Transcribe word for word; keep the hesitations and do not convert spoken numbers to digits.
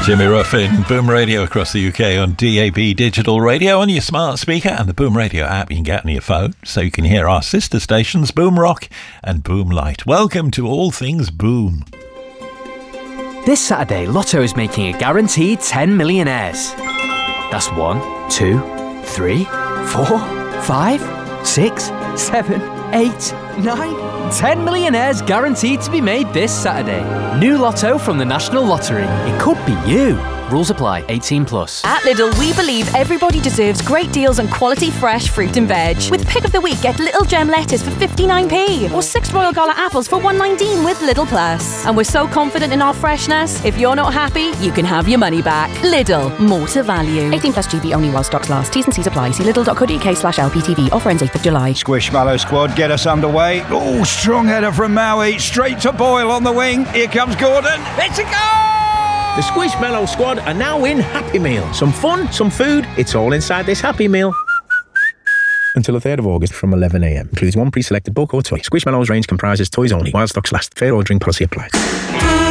Jimmy Ruffin, Boom Radio across the U K on D A B digital radio, on your smart speaker and the Boom Radio app you can get on your phone, so you can hear our sister stations Boom Rock and Boom Light. Welcome to All Things Boom. This Saturday, Lotto is making a guaranteed ten millionaires. That's one, two, three, four, five, six, seven, eight, nine... ten millionaires guaranteed to be made this Saturday. New Lotto from the National Lottery. It could be you. Rules apply. eighteen plus. At Lidl, we believe everybody deserves great deals on quality fresh fruit and veg. With Pick of the Week, get Little Gem lettuce for fifty-nine p or six Royal Gala apples for one nineteen with Lidl Plus. And we're so confident in our freshness, if you're not happy, you can have your money back. Lidl, more to value. eighteen plus G B only while stocks last. T's and C's apply. See lidl.co.uk slash LPTV. Offer ends eighth of July. Squishmallow squad, get us underway. Oh, strong header from Maui. Straight to Boyle on the wing. Here comes Gordon. It's a goal! The Squishmallow squad are now in Happy Meal. Some fun, some food, it's all inside this Happy Meal. Until the third of August from eleven a m. Includes one pre-selected book or toy. Squishmallow's range comprises toys only. While stocks last. Fair ordering policy applies.